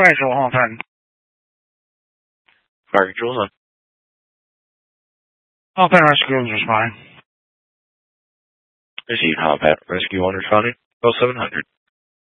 Fire Control, hold on. Fire Control's on. Hall-Penn Rescue is responding. Received, Hall-Penn Rescue 1 responding. 0700.